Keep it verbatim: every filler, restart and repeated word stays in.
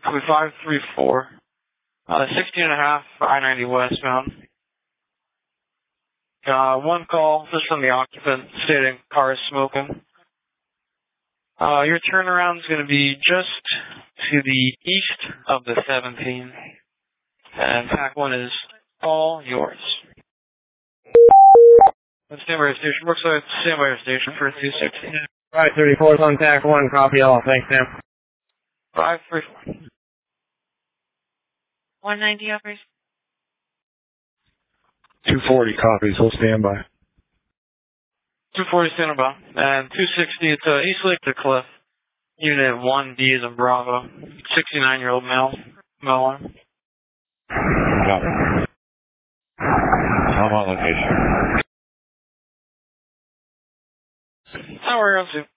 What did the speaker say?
five three four. Uh, sixteen and a half, I ninety westbound. Uh, one call just from the occupant stating car is smoking. Uh, your turnaround is going to be just to the east of the seventeen. And pack one is all yours. Stand by your station. Brookside, stand by your station for two sixty. five thirty-four is on pack one. Copy all. Thanks, Sam. five three four. one ninety offers. two forty copies. Hold standby. two forty standing by. And two sixty, it's uh, East Lake to Cliff. Unit one B is in Bravo. sixty-nine-year-old male. Male. Got it. I'm on location. How are you?